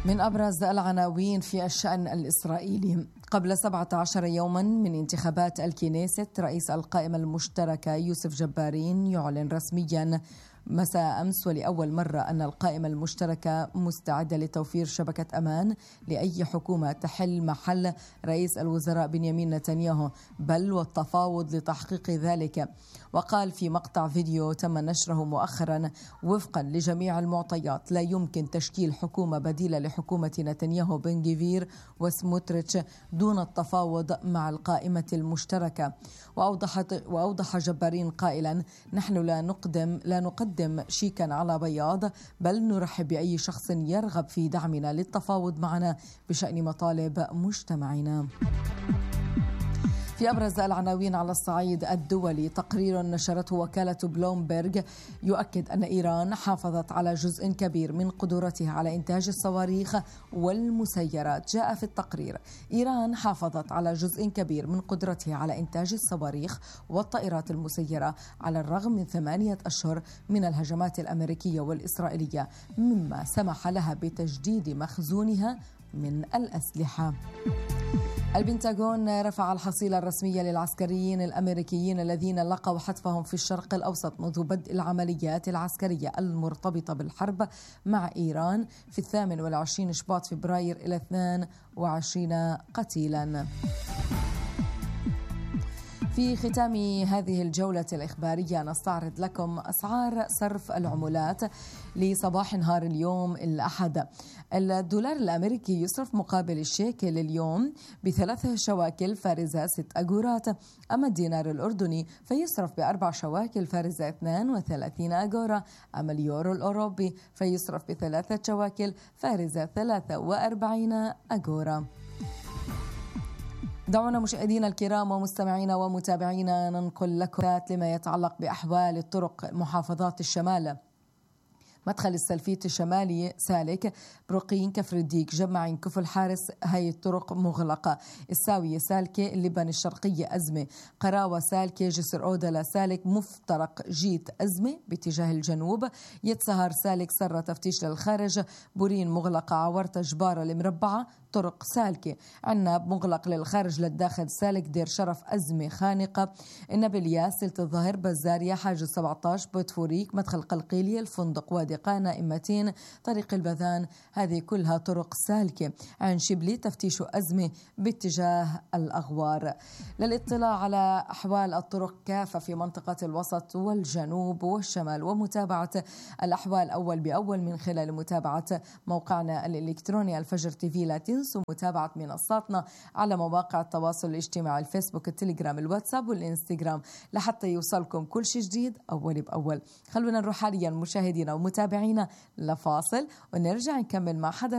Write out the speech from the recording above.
من أبرز العناوين في الشأن الإسرائيلي: قبل 17 يوما من انتخابات الكنيست، رئيس القائمة المشتركة يوسف جبارين يعلن رسميا مساء أمس ولأول مرة أن القائمة المشتركة مستعدة لتوفير شبكة أمان لأي حكومة تحل محل رئيس الوزراء بنيامين نتنياهو، بل والتفاوض لتحقيق ذلك. وقال في مقطع فيديو تم نشره مؤخرا: وفقا لجميع المعطيات لا يمكن تشكيل حكومة بديلة لحكومة نتنياهو بن غفير وسموتريتش دون التفاوض مع القائمة المشتركة. وأوضح جبارين قائلا: نحن لا نقدم شيكا على بياض، بل نرحب بأي شخص يرغب في دعمنا للتفاوض معنا بشأن مطالب مجتمعنا. في أبرز العناوين على الصعيد الدولي: تقرير نشرته وكالة بلومبرغ يؤكد أن إيران حافظت على جزء كبير من قدرتها على إنتاج الصواريخ والمسيرات. جاء في التقرير: إيران حافظت على جزء كبير من قدرتها على إنتاج الصواريخ والطائرات المسيرة على الرغم من 8 أشهر من الهجمات الأمريكية والإسرائيلية، مما سمح لها بتجديد مخزونها من الأسلحة. البنتاغون رفع الحصيلة الرسمية للعسكريين الأمريكيين الذين لقوا حتفهم في الشرق الأوسط منذ بدء العمليات العسكرية المرتبطة بالحرب مع إيران في 28 شباط فبراير إلى 22 قتيلا. في ختام هذه الجولة الإخبارية نستعرض لكم أسعار صرف العملات لصباح نهار اليوم الأحد. الدولار الأمريكي يصرف مقابل الشيكل اليوم ب3 شواكل فارزة 6 أجورات، أما الدينار الأردني فيصرف ب4 شواكل فارزة 32 أجورة، أما اليورو الأوروبي فيصرف ب3 شواكل فارزة 43 أجورة. دعونا مشاهدينا الكرام ومستمعينا ومتابعينا ننقل لكم لما يتعلق بأحوال الطرق محافظات الشمال. مدخل السلفيت الشمالي سالك، برقين، كفر الديك، جمعين، كفل حارس، هاي الطرق مغلقة. الساوية سالكة، اللبن الشرقية أزمة، قراوة سالكة، جسر أودلا سالك، مفترق جيت أزمة باتجاه الجنوب، يتسهر سالك، سرة تفتيش للخارج، بورين مغلقة، عورتة جبارة المربعة طرق سالكة، عناب مغلق للخارج للداخل سالك، دير شرف أزمة خانقة، النبلية، سلة الظهر، بزارية، حاجز 17، بوتفوريك، مدخل قلقيلية، الفندق، وادي قانا، إمتين، طريق البذان، هذه كلها طرق سالكة. عين شبلي تفتيش أزمة باتجاه الأغوار. للاطلاع على أحوال الطرق كافة في منطقة الوسط والجنوب والشمال ومتابعة الأحوال أول بأول من خلال متابعة موقعنا الإلكتروني الفجر تيفي، لا تنسوا متابعة منصاتنا على مواقع التواصل الاجتماعي الفيسبوك، التليجرام، الواتساب والإنستغرام لحتى يوصلكم كل شيء جديد أول بأول. خلونا نروح حاليا مشاهدينا ومتابعينا لفاصل ونرجع نكمل مع حدا